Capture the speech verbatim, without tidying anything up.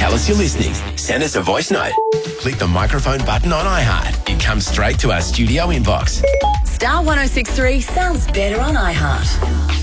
Tell us you're listening. Send us a voice note. Click the microphone button on iHeart. It comes straight to our studio inbox. Star one oh six three sounds better on iHeart.